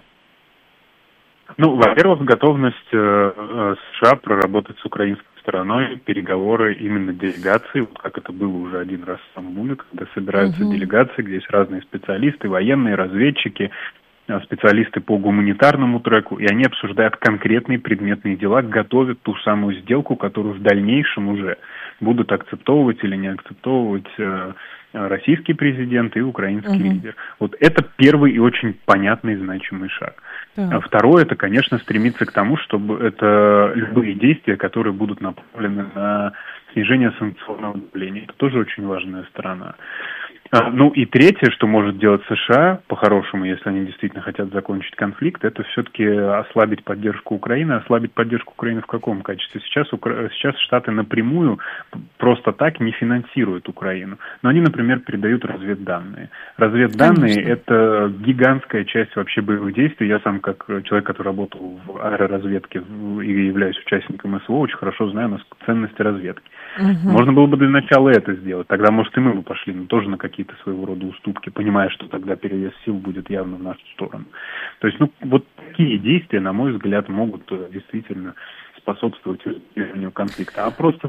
Ну, во-первых, готовность США проработать с украинской стороной переговоры именно делегации, вот как это было уже один раз в Стамбуле, когда собираются делегации, где есть разные специалисты, военные, разведчики, специалисты по гуманитарному треку, и они обсуждают конкретные предметные дела, готовят ту самую сделку, которую в дальнейшем уже будут акцептовывать или не акцептовывать российский президент и украинский лидер. Вот это первый и очень понятный и значимый шаг. Второе, это, конечно, стремиться к тому, чтобы это любые действия, которые будут направлены на снижение санкционного давления. Это тоже очень важная сторона. Ну и третье, что может делать США, по-хорошему, если они действительно хотят закончить конфликт, это все-таки ослабить поддержку Украины. Ослабить поддержку Украины в каком качестве? Сейчас Штаты напрямую просто так не финансируют Украину. Но они, например, передают разведданные. Разведданные – это гигантская часть вообще боевых действий. Я сам, как человек, который работал в аэроразведке и являюсь участником СВО, очень хорошо знаю ценности разведки. Можно было бы для начала это сделать. Тогда, может, и мы бы пошли, но тоже на какие-то своего рода уступки, понимая, что тогда перевес сил будет явно в нашу сторону. То есть, вот такие действия, на мой взгляд, могут действительно способствовать решению конфликта. А просто...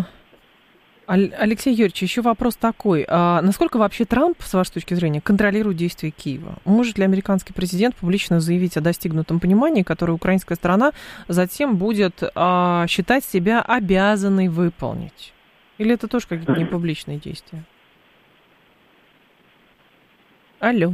Алексей Юрьевич, еще вопрос такой. Насколько вообще Трамп, с вашей точки зрения, контролирует действия Киева? Может ли американский президент публично заявить о достигнутом понимании, которое украинская сторона затем будет считать себя обязанной выполнить? Или это тоже какие-то непубличные действия? Алло.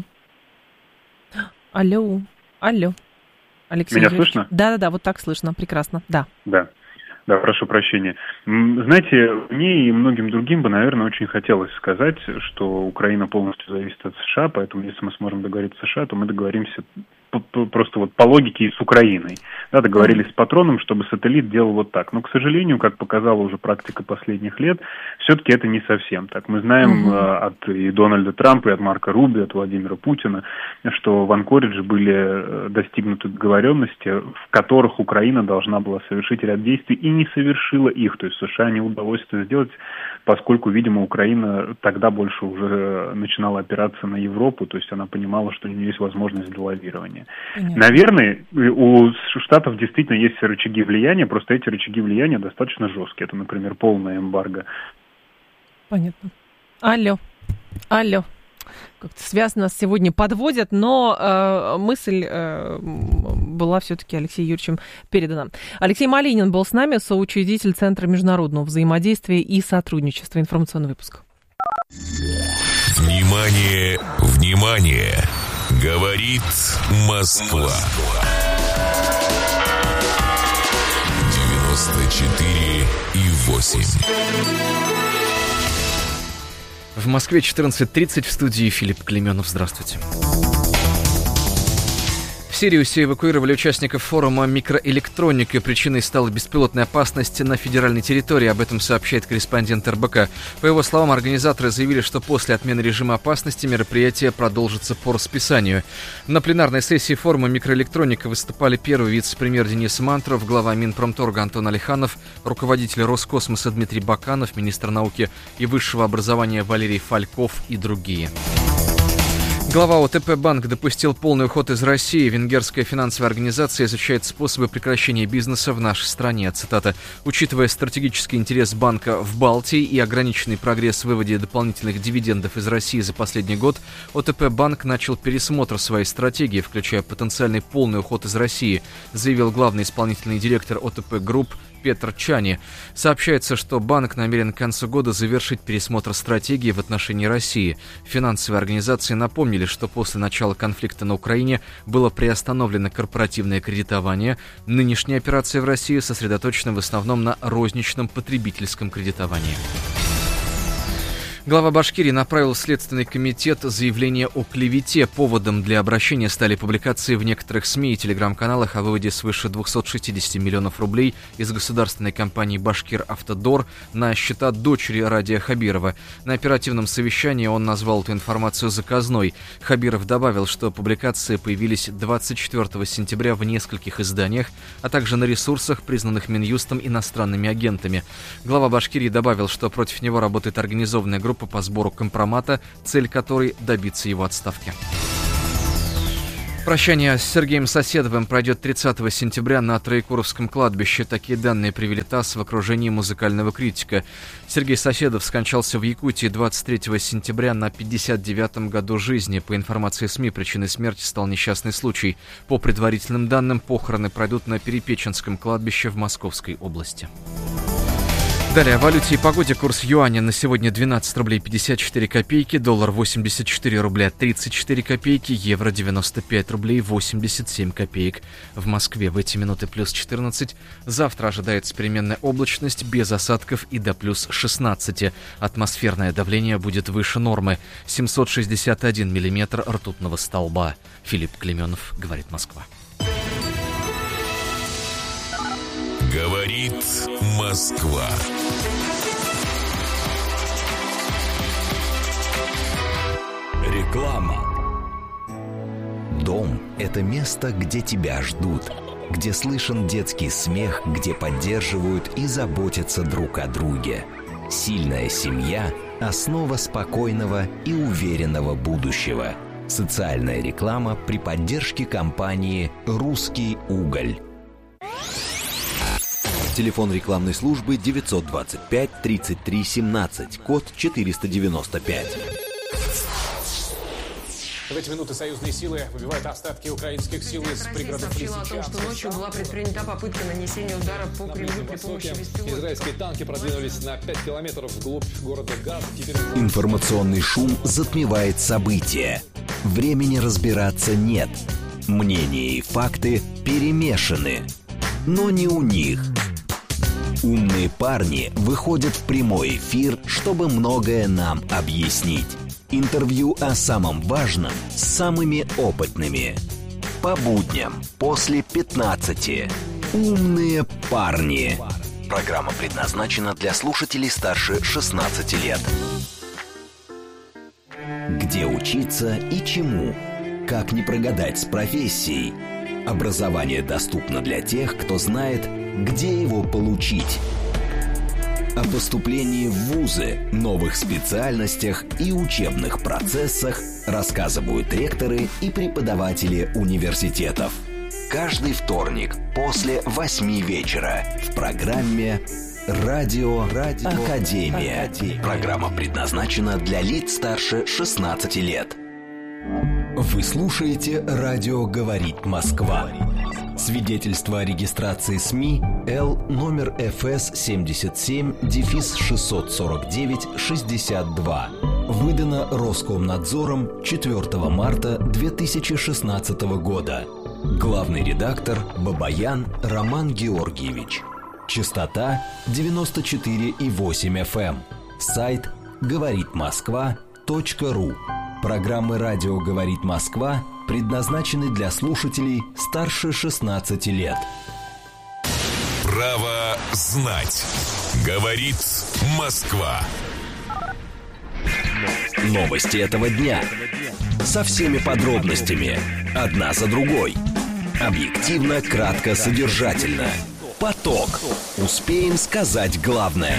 Алексей Меня Юрьевич. слышно? Да, вот так слышно, прекрасно, да. Да, прошу прощения. Знаете, мне и многим другим бы, наверное, очень хотелось сказать, что Украина полностью зависит от США, поэтому если мы сможем договориться с США, то мы договоримся просто вот по логике и с Украиной. Да, договорились с патроном, чтобы сателлит делал вот так. Но, к сожалению, как показала уже практика последних лет, все-таки это не совсем так. Мы знаем от и Дональда Трампа, и от Марка Рубио, от Владимира Путина, что в Анкоридже были достигнуты договоренности, в которых Украина должна была совершить ряд действий и не совершила их. То есть США не удалось это сделать, поскольку, видимо, Украина тогда больше уже начинала опираться на Европу, то есть она понимала, что у нее есть возможность для лавирования. Понятно. Наверное, у Штатов действительно есть рычаги влияния, просто эти рычаги влияния достаточно жесткие. Это, например, полная эмбарго. Понятно. Алло. Как-то связь нас сегодня подводят, но мысль была все-таки Алексеем Юрьевичем передана. Алексей Малинин был с нами, соучредитель Центра международного взаимодействия и сотрудничества. Информационный выпуск. Внимание! Говорит Москва. 94,8. В Москве 14:30, в студии Филипп Клеменов. Здравствуйте. Сириусе эвакуировали участников форума «Микроэлектроника». Причиной стала беспилотная опасность на федеральной территории. Об этом сообщает корреспондент РБК. По его словам, организаторы заявили, что после отмены режима опасности мероприятие продолжится по расписанию. На пленарной сессии форума «Микроэлектроника» выступали первый вице-премьер Денис Мантуров, глава Минпромторга Антон Алиханов, руководитель Роскосмоса Дмитрий Баканов, министр науки и высшего образования Валерий Фальков и другие. Глава ОТП «Банк» допустил полный уход из России. Венгерская финансовая организация изучает способы прекращения бизнеса в нашей стране. Цитата. «Учитывая стратегический интерес банка в Балтии и ограниченный прогресс в выводе дополнительных дивидендов из России за последний год, ОТП «Банк» начал пересмотр своей стратегии, включая потенциальный полный уход из России», заявил главный исполнительный директор ОТП Групп Петр Чани. Сообщается, что банк намерен к концу года завершить пересмотр стратегии в отношении России. Финансовые организации напомнили, что после начала конфликта на Украине было приостановлено корпоративное кредитование. Нынешняя операция в России сосредоточена в основном на розничном потребительском кредитовании. Глава Башкирии направил в Следственный комитет заявление о клевете. Поводом для обращения стали публикации в некоторых СМИ и телеграм-каналах о выводе свыше 260 миллионов рублей из государственной компании «Башкир-Автодор» на счета дочери Радия Хабирова. На оперативном совещании он назвал эту информацию заказной. Хабиров добавил, что публикации появились 24 сентября в нескольких изданиях, а также на ресурсах, признанных Минюстом иностранными агентами. Глава Башкирии добавил, что против него работает организованная группа по сбору компромата, цель которой добиться его отставки. Прощание с Сергеем Соседовым пройдет 30 сентября на Троекуровском кладбище. Такие данные привели ТАСС в окружении музыкального критика. Сергей Соседов скончался в Якутии 23 сентября на 59-м году жизни. По информации СМИ, причиной смерти стал несчастный случай. По предварительным данным, похороны пройдут на Перепеченском кладбище в Московской области. Далее о валюте и погоде. Курс юаня на сегодня 12 рублей 54 копейки, доллар 84 рубля 34 копейки, евро 95 рублей 87 копеек. В Москве в эти минуты плюс 14. Завтра ожидается переменная облачность без осадков и до плюс 16. Атмосферное давление будет выше нормы. 761 миллиметр ртутного столба. Филипп Клеменов, говорит Москва. Говорит Москва. Реклама. Дом – это место, где тебя ждут, где слышен детский смех, где поддерживают и заботятся друг о друге. Сильная семья – основа спокойного и уверенного будущего. Социальная реклама при поддержке компании «Русский уголь». Телефон рекламной службы 925-33-17, код 495. В эти минуты союзные силы выбивают остатки украинских сил из пригородов Лисичанска. О том, что ночью была предпринята попытка нанесения удара по Кремлю при помощи беспилотников. Израильские танки продвинулись на 5 километров вглубь города Газ. Информационный шум затмевает события. Времени разбираться нет. Мнения и факты перемешаны. Но не у них. Умные парни выходят в прямой эфир, чтобы многое нам объяснить. Интервью о самом важном с самыми опытными. По будням после 15. Умные парни. Программа предназначена для слушателей старше 16 лет. Где учиться и чему? Как не прогадать с профессией? Образование доступно для тех, кто знает, где его получить. О поступлении в вузы, новых специальностях и учебных процессах рассказывают ректоры и преподаватели университетов. Каждый вторник после 8 вечера в программе «Радио Академия». Программа предназначена для лиц старше 16 лет. Вы слушаете «Радио говорит Москва». Свидетельство о регистрации СМИ Л номер ФС 77-649-62. Выдано Роскомнадзором 4 марта 2016 года. Главный редактор Бабаян Роман Георгиевич. Частота 94,8 FM. Сайт говоритмосква.ру. Программы «Радио говорит Москва» предназначены для слушателей старше 16 лет. Право знать. Говорит Москва. Новости этого дня. Со всеми подробностями. Одна за другой. Объективно, кратко, содержательно. Поток. Успеем сказать главное.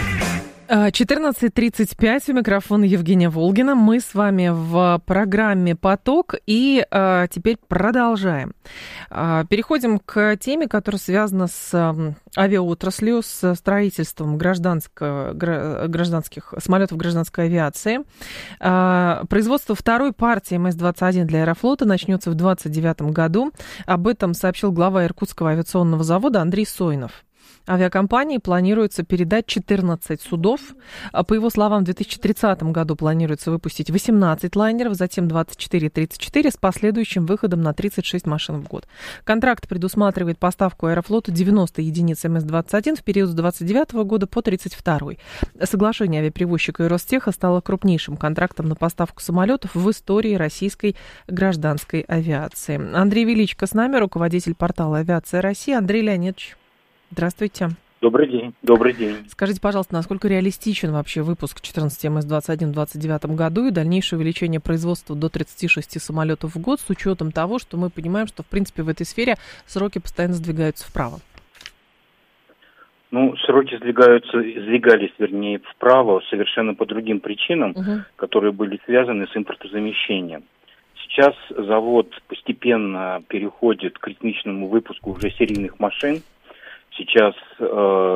14:35, у микрофона Евгения Волгина. Мы с вами в программе «Поток» и теперь продолжаем. Переходим к теме, которая связана с авиаотраслью, с строительством гражданских самолетов гражданской авиации. Производство второй партии МС-21 для Аэрофлота начнется в 2029 году. Об этом сообщил глава Иркутского авиационного завода Андрей Сойнов. Авиакомпании планируется передать 14 судов. По его словам, в 2030 году планируется выпустить 18 лайнеров, затем 24 и 34 с последующим выходом на 36 машин в год. Контракт предусматривает поставку Аэрофлоту 90 единиц МС-21 в период с 29 года по 32. Соглашение авиаперевозчика и Ростеха стало крупнейшим контрактом на поставку самолетов в истории российской гражданской авиации. Андрей Величко с нами, руководитель портала «Авиация России». Андрей Леонидович, здравствуйте. Добрый день. Добрый день. Скажите, пожалуйста, насколько реалистичен вообще выпуск 14 МС-21 в 2029 году и дальнейшее увеличение производства до 36 самолетов в год с учетом того, что мы понимаем, что, в принципе, в этой сфере сроки постоянно сдвигаются вправо? Сроки сдвигались вправо совершенно по другим причинам, которые были связаны с импортозамещением. Сейчас завод постепенно переходит к ритмичному выпуску уже серийных машин. Сейчас